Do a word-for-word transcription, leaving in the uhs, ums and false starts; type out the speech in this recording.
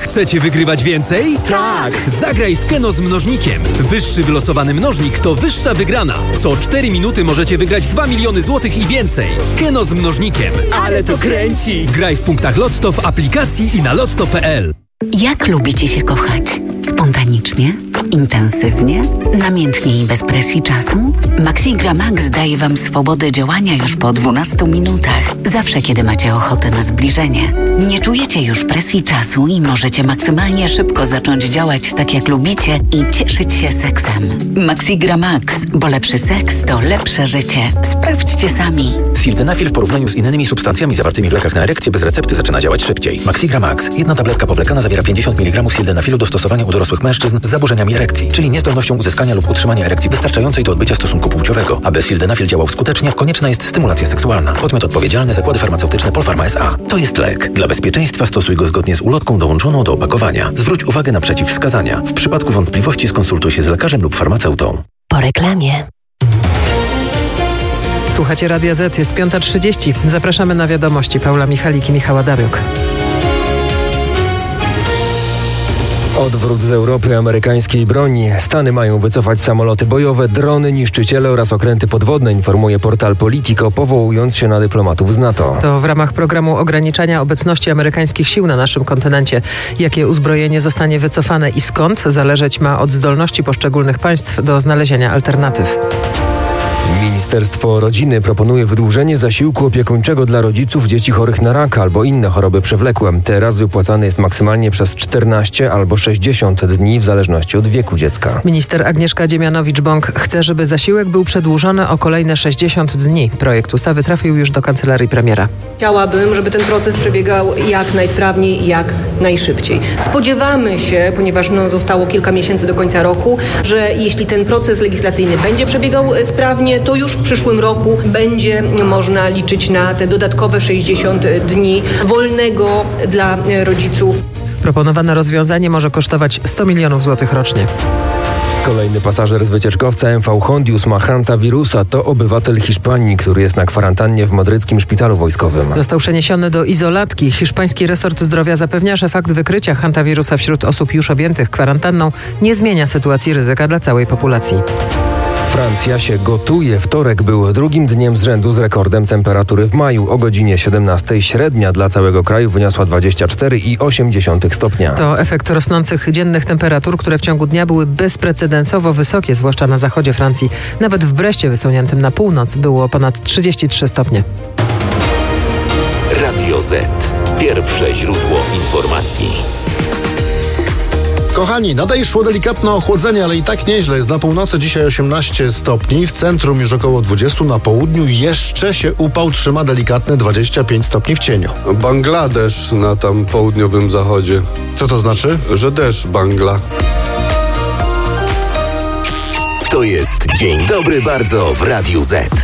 Chcecie wygrywać więcej? Tak! Zagraj w Keno z mnożnikiem. Wyższy wylosowany mnożnik to wyższa wygrana. Co cztery minuty możecie wygrać dwa miliony złotych i więcej. Keno z mnożnikiem. Ale to kręci! Graj w punktach Lotto, w aplikacji i na lotto kropka pe el. Jak lubicie się kochać? Spontanicznie? Intensywnie? Namiętnie i bez presji czasu? Maxigra Max daje Wam swobodę działania już po dwunastu minutach. Zawsze, kiedy macie ochotę na zbliżenie. Nie czujecie już presji czasu i możecie maksymalnie szybko zacząć działać tak, jak lubicie i cieszyć się seksem. Maxigra Max, bo lepszy seks to lepsze życie. Sprawdźcie sami. Sildenafil w porównaniu z innymi substancjami zawartymi w lekach na erekcję bez recepty zaczyna działać szybciej. Maxigra Max. Jedna tabletka powlekana zawiera pięćdziesiąt miligramów sildenafilu do stosowania u dorosłych mężczyzn z zaburzeniami erekcji, czyli niezdolnością uzyskania lub utrzymania erekcji wystarczającej do odbycia stosunku płciowego. Aby sildenafil działał skutecznie, konieczna jest stymulacja seksualna. Podmiot odpowiedzialny: Zakłady Farmaceutyczne Polpharma S A. To jest lek. Dla bezpieczeństwa stosuj go zgodnie z ulotką dołączoną do opakowania. Zwróć uwagę na przeciwwskazania. W przypadku wątpliwości skonsultuj się z lekarzem lub farmaceutą. Po reklamie. Słuchacie Radia Z, jest piąta trzydzieści. Zapraszamy na wiadomości. Paula Michalik i Michał Adamiuk. Odwrót z Europy amerykańskiej broni. Stany mają wycofać samoloty bojowe, drony, niszczyciele oraz okręty podwodne, informuje portal Politico, powołując się na dyplomatów z NATO. To w ramach programu ograniczania obecności amerykańskich sił na naszym kontynencie. Jakie uzbrojenie zostanie wycofane i skąd, zależeć ma od zdolności poszczególnych państw do znalezienia alternatyw. Ministerstwo Rodziny proponuje wydłużenie zasiłku opiekuńczego dla rodziców dzieci chorych na raka albo inne choroby przewlekłe. Teraz wypłacany jest maksymalnie przez czternaście albo sześćdziesiąt dni w zależności od wieku dziecka. Minister Agnieszka Dziemianowicz-Bąk chce, żeby zasiłek był przedłużony o kolejne sześćdziesiąt dni. Projekt ustawy trafił już do kancelarii premiera. Chciałabym, żeby ten proces przebiegał jak najsprawniej i jak najszybciej. Spodziewamy się, ponieważ no, zostało kilka miesięcy do końca roku, że jeśli ten proces legislacyjny będzie przebiegał sprawnie, to już w przyszłym roku będzie można liczyć na te dodatkowe sześćdziesiąt dni wolnego dla rodziców. Proponowane rozwiązanie może kosztować sto milionów złotych rocznie. Kolejny pasażer z wycieczkowca M V Hondius ma hantawirusa. To obywatel Hiszpanii, który jest na kwarantannie w madryckim szpitalu wojskowym. Został przeniesiony do izolatki. Hiszpański resort zdrowia zapewnia, że fakt wykrycia hantawirusa wśród osób już objętych kwarantanną nie zmienia sytuacji ryzyka dla całej populacji. Francja się gotuje. Wtorek był drugim dniem z rzędu z rekordem temperatury w maju. O godzinie siedemnastej średnia dla całego kraju wyniosła dwadzieścia cztery i osiem dziesiątych stopnia. To efekt rosnących dziennych temperatur, które w ciągu dnia były bezprecedensowo wysokie, zwłaszcza na zachodzie Francji. Nawet w Breście wysuniętym na północ było ponad trzydzieści trzy stopnie. Radio Z. Pierwsze źródło informacji. Kochani, nadal szło delikatne ochłodzenie, ale i tak nieźle. Jest na północy dzisiaj osiemnaście stopni, w centrum już około dwadzieścia, na południu jeszcze się upał trzyma delikatne dwadzieścia pięć stopni w cieniu. Bangladesz na tam południowym zachodzie. Co to znaczy? Że deszcz Bangla. To jest Dzień Dobry Bardzo w Radiu Z.